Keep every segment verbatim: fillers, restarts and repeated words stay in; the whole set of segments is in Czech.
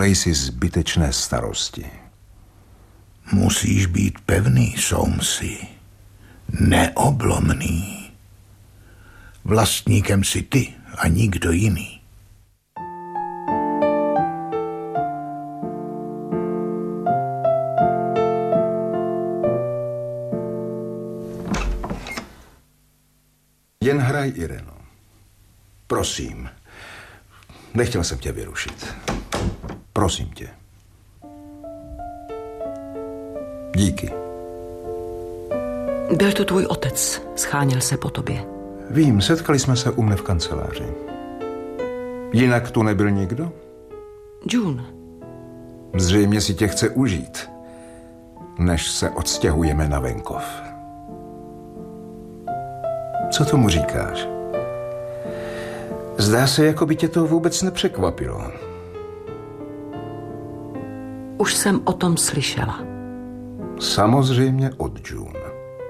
Nedělej si zbytečné starosti. Musíš být pevný, Soamesy. Neoblomný. Vlastníkem si ty a nikdo jiný. Jen hraj, Ireno. Prosím. Nechtěl jsem tě vyrušit. Prosím tě. Díky. Byl to tvůj otec. Scháněl se po tobě. Vím, setkali jsme se u mne v kanceláři. Jinak tu nebyl nikdo? June. Zřejmě si tě chce užít, než se odstěhujeme na venkov. Co tomu říkáš? Zdá se, jako by tě to vůbec nepřekvapilo. Už jsem o tom slyšela. Samozřejmě od June.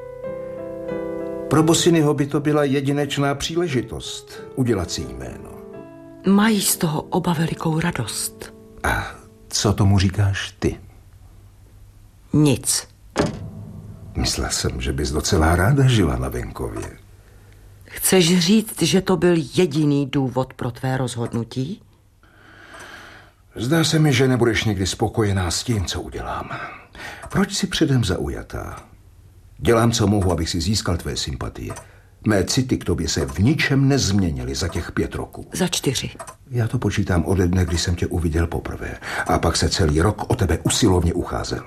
Pro Bossinyho by to byla jedinečná příležitost udělat si jméno. Mají z toho oba velikou radost. A co tomu říkáš ty? Nic. Myslel jsem, že bys docela ráda žila na venkově. Chceš říct, že to byl jediný důvod pro tvé rozhodnutí? Zdá se mi, že nebudeš někdy spokojená s tím, co udělám. Proč jsi předem zaujatá? Dělám, co mohu, abych si získal tvé sympatie. Mé city k tobě se v ničem nezměnily za těch pět roků. Za čtyři. Já to počítám ode dne, kdy jsem tě uviděl poprvé. A pak se celý rok o tebe usilovně ucházel.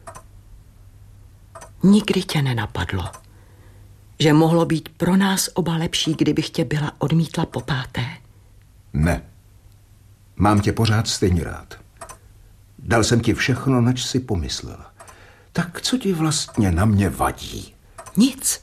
Nikdy tě nenapadlo, že mohlo být pro nás oba lepší, kdybych tě byla odmítla po páté? Ne. Mám tě pořád stejně rád. Dal jsem ti všechno, nač si pomyslela. Tak co ti vlastně na mě vadí? Nic.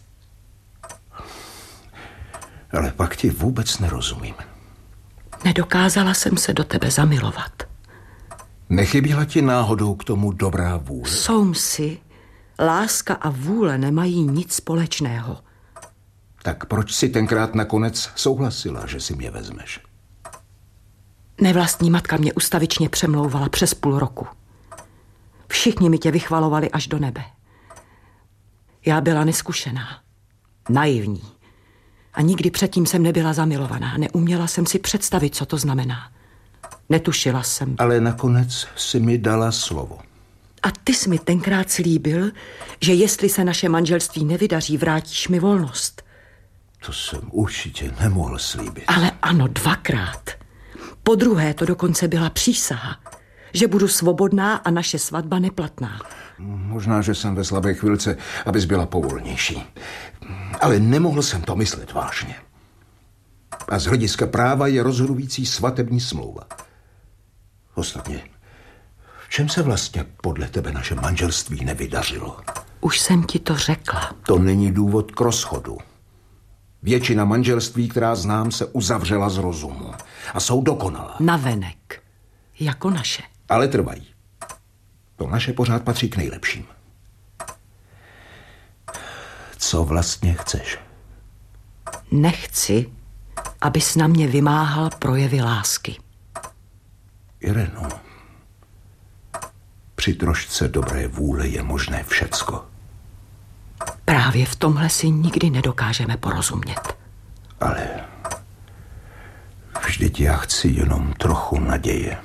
Ale pak ti vůbec nerozumím. Nedokázala jsem se do tebe zamilovat. Nechyběla ti náhodou k tomu dobrá vůle? Soamesy, láska a vůle nemají nic společného. Tak proč si tenkrát nakonec souhlasila, že si mě vezmeš? Nevlastní matka mě ustavičně přemlouvala přes půl roku. Všichni mi tě vychvalovali až do nebe. Já byla neskušená, naivní. A nikdy předtím jsem nebyla zamilovaná. Neuměla jsem si představit, co to znamená. Netušila jsem. Ale nakonec si mi dala slovo. A ty jsi mi tenkrát slíbil, že jestli se naše manželství nevydaří, vrátíš mi volnost. To jsem určitě nemohl slíbit. Ale ano, dvakrát. Po druhé to dokonce byla přísaha, že budu svobodná a naše svatba neplatná. Možná, že jsem ve slabé chvilce, abys byla povolnější. Ale nemohl jsem to myslet vážně. A z hlediska práva je rozhodující svatební smlouva. Ostatně, v čem se vlastně podle tebe naše manželství nevydařilo? Už jsem ti to řekla. To není důvod k rozchodu. Většina manželství, která znám, se uzavřela z rozumu. A jsou dokonalá. Navenek. Jako naše. Ale trvají. To naše pořád patří k nejlepším. Co vlastně chceš? Nechci, abys na mě vymáhal projevy lásky. Ireno, při trošce dobré vůle je možné všecko. Právě v tomhle si nikdy nedokážeme porozumět. Ale vždyť já chci jenom trochu naděje.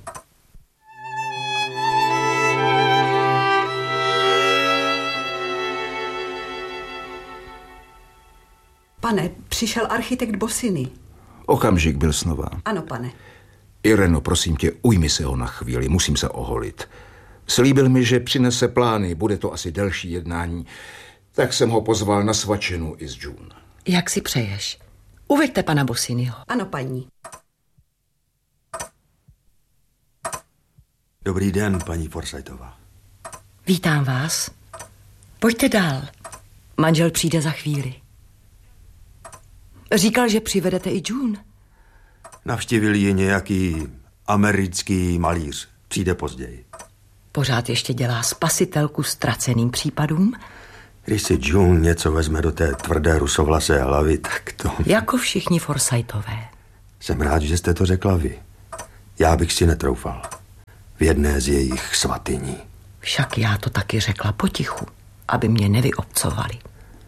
Pane, přišel architekt Bossiny. Okamžik byl znova. Ano, pane. Ireno, prosím tě, ujmi se ho na chvíli, musím se oholit. Slíbil mi, že přinese plány, bude to asi delší jednání. Tak jsem ho pozval na svačinu i s June. Jak si přeješ? Uveďte pana Bossinyho. Ano, paní. Dobrý den, paní Forsythová. Vítám vás. Pojďte dál. Manžel přijde za chvíli. Říkal, že přivedete i June. Navštívil ji nějaký americký malíř. Přijde později. Pořád ještě dělá spasitelku ztraceným případům? Když si June něco vezme do té tvrdé rusovlasé hlavy, tak to... Jako všichni Forsythové. Jsem rád, že jste to řekla vy. Já bych si netroufal. v jedné z jejich svatyní. Však já to taky řekla potichu, aby mě nevyobcovali.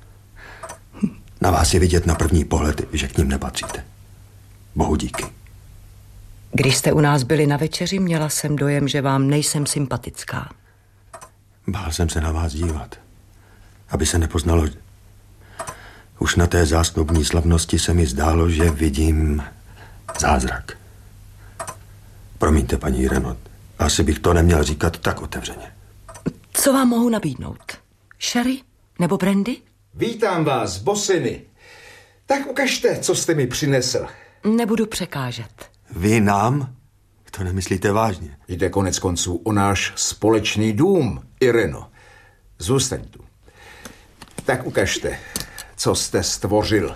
Na vás je vidět na první pohled, že k ním nepatříte. Bohu díky. Když jste u nás byli na večeři, měla jsem dojem, že vám nejsem sympatická. Bál jsem se na vás dívat, aby se nepoznalo. Už na té zásnubní slavnosti se mi zdálo, že vidím zázrak. Promiňte, paní Ireno, asi bych to neměl říkat tak otevřeně. Co vám mohu nabídnout? Sherry nebo brandy? Vítám vás, Bossiny. Tak ukažte, co jste mi přinesl. Nebudu překážet. Vy nám? To nemyslíte vážně? Jde konec konců o náš společný dům, Ireno. Zůstaň tu. Tak ukažte, co jste stvořil.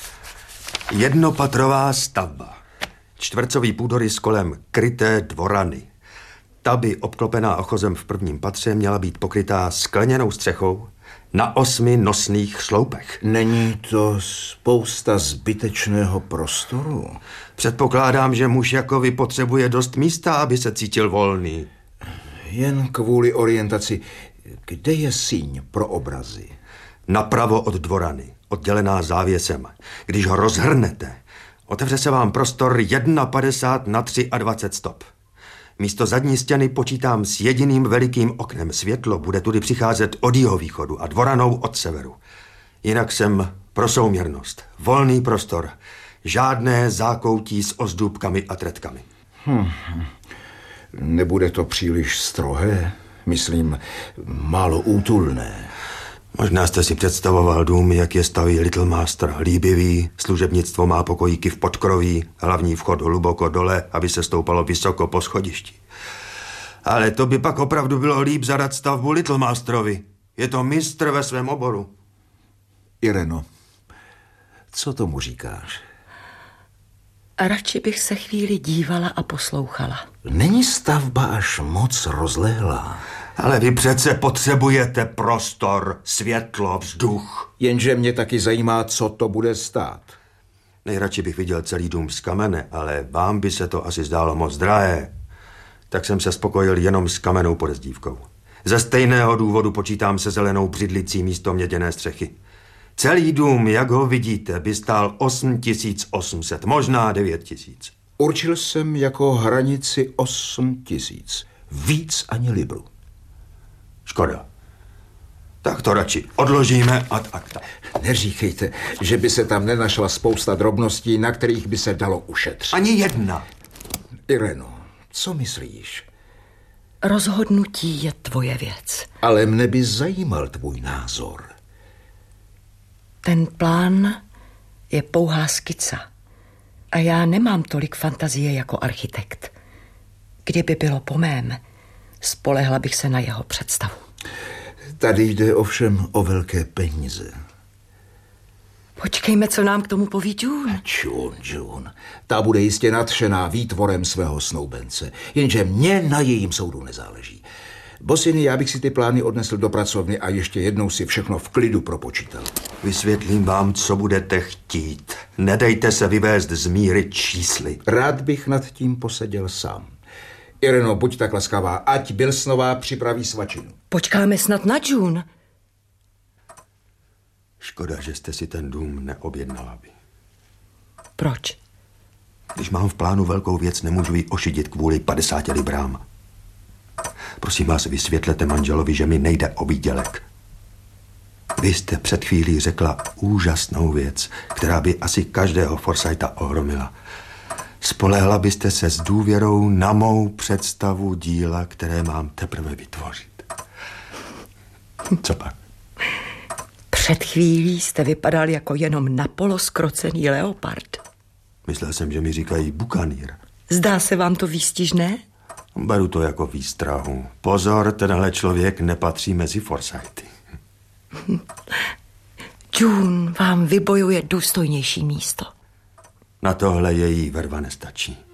Jednopatrová stavba. Čtvercový půdorys kolem kryté dvorany. Ta by obklopená ochozem v prvním patře měla být pokrytá skleněnou střechou na osmi nosných sloupech. Není to spousta zbytečného prostoru? Předpokládám, že muž jako vy potřebuje dost místa, aby se cítil volný. Jen kvůli orientaci. Kde je síň pro obrazy? Napravo od dvorany, oddělená závěsem. Když ho rozhrnete, otevře se vám prostor padesát jedna na dvacet tři stop. Místo zadní stěny počítám s jediným velikým oknem. Světlo bude tudy přicházet od jihovýchodu a dvoranou od severu. Jinak jsem pro souměrnost. Volný prostor. Žádné zákoutí s ozdůbkami a tretkami. Hmm. Nebude to příliš strohé? Myslím, málo útulné. Možná jste si představoval dům, jak je staví Little Master. Líbivý, služebnictvo má pokojíky v podkroví, hlavní vchod hluboko dole, aby se stoupalo vysoko po schodišti. Ale to by pak opravdu bylo líp zadat stavbu Little Masterovi. Je to mistr ve svém oboru. Ireno, co tomu říkáš? Radši bych se chvíli dívala a poslouchala. Není stavba až moc rozlehlá? Ale vy přece potřebujete prostor, světlo, vzduch. Jenže mě taky zajímá, co to bude stát. Nejradši bych viděl celý dům z kamene, ale vám by se to asi zdálo moc drahé. Tak jsem se spokojil jenom s kamennou podezdívkou. Ze stejného důvodu počítám se zelenou břidlicí místo měděné střechy. Celý dům, jak ho vidíte, by stál osm tisíc osm set, možná devět tisíc. Určil jsem jako hranici osm tisíc. Víc ani libru. Škoda. Tak to radši odložíme ad acta. Neříkejte, že by se tam nenašla spousta drobností, na kterých by se dalo ušetřit. Ani jedna. Ireno, co myslíš? Rozhodnutí je tvoje věc. Ale mne by zajímal tvůj názor. Ten plán je pouhá skica. A já nemám tolik fantazie jako architekt. Kdyby bylo po mém, spolehla bych se na jeho představu. Tady jde ovšem o velké peníze. Počkejme, co nám k tomu poví June. June, June. Ta bude jistě nadšená výtvorem svého snoubence. Jenže mně na jejím soudu nezáleží. Bossiny, já bych si ty plány odnesl do pracovny a ještě jednou si všechno v klidu propočítal. Vysvětlím vám, co budete chtít. Nedejte se vyvést z míry čísly. Rád bych nad tím poseděl sám. Ireno, buď tak laskavá, ať Bilsnová připraví svačinu. Počkáme snad na June. Škoda, že jste si ten dům neobjednala vy. Proč? Když mám v plánu velkou věc, nemůžu ji ošidit kvůli padesáti librám. Prosím vás, vysvětlete manželovi, že mi nejde o výdělek. Vy jste před chvílí řekla úžasnou věc, která by asi každého Forsytha ohromila. Spolehla byste se s důvěrou na mou představu díla, které mám teprve vytvořit. Co pak? Před chvílí jste vypadal jako jenom napolo skrocený leopard. Myslel jsem, že mi říkají bukanýr. Zdá se vám to výstižné? Beru to jako výstrahu. Pozor, tenhle člověk nepatří mezi Forsythy. June vám vybojuje důstojnější místo. Na tohle její verva nestačí.